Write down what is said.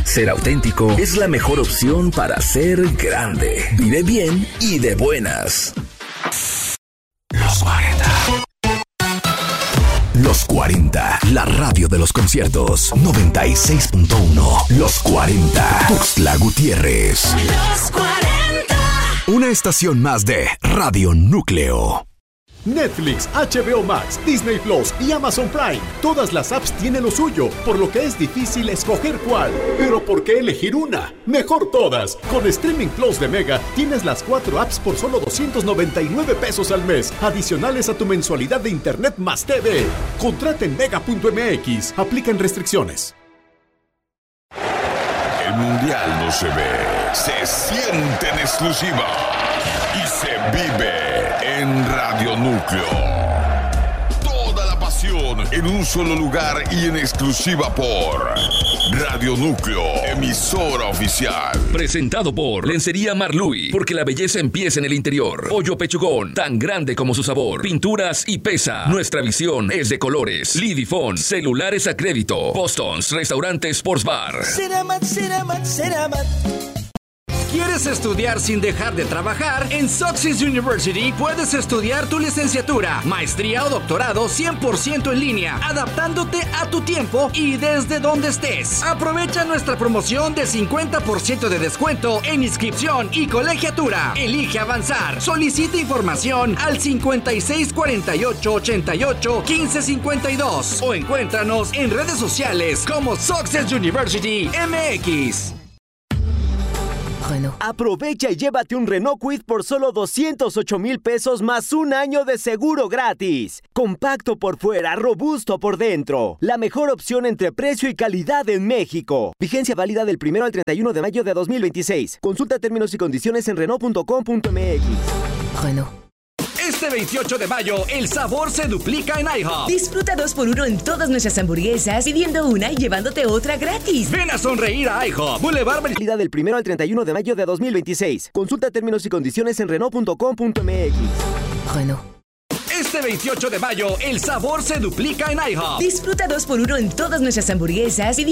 Ser auténtico es la mejor opción para ser grande. Vive bien y de buenas. Los 40. Los 40, la radio de los conciertos. 96.1. Los 40. Tuxtla Gutiérrez. Los 40. Una estación más de Radio Núcleo. Netflix, HBO Max, Disney Plus y Amazon Prime. Todas las apps tienen lo suyo, por lo que es difícil escoger cuál. Pero ¿por qué elegir una? Mejor todas. Con Streaming Plus de Mega tienes las 4 apps por solo 299 pesos al mes, adicionales a tu mensualidad de internet más TV. Contrata en mega.mx. Aplican restricciones. El mundial no se ve, se siente en exclusiva y se vive en Radio Núcleo. Toda la pasión en un solo lugar y en exclusiva por Radio Núcleo, emisora oficial. Presentado por Lencería Marluy, porque la belleza empieza en el interior. Pollo Pechugón, tan grande como su sabor. Pinturas y pesa. Nuestra visión es de colores. Lidifón, celulares a crédito. Boston's, restaurante Sports Bar. Ceramat. ¿Quieres estudiar sin dejar de trabajar? En Success University puedes estudiar tu licenciatura, maestría o doctorado 100% en línea, adaptándote a tu tiempo y desde donde estés. Aprovecha nuestra promoción de 50% de descuento en inscripción y colegiatura. Elige avanzar. Solicita información al 5648881552 o encuéntranos en redes sociales como Success University MX. Aprovecha y llévate un Renault Kwid por solo 208,000 pesos más un año de seguro gratis. Compacto por fuera, robusto por dentro. La mejor opción entre precio y calidad en México. Vigencia válida del 1 al 31 de mayo de 2026. Consulta términos y condiciones en Renault.com.mx. Este 28 de mayo, el sabor se duplica en IHOP. Disfruta 2x1 en todas nuestras hamburguesas, pidiendo una y llevándote otra gratis. Ven a sonreír a IHOP. Boulevard Válida del 1 al 31 de mayo de 2026. Consulta términos y condiciones en Renault.com.mx. Este 28 de mayo, el sabor se duplica en IHOP. Disfruta 2x1 en todas nuestras hamburguesas,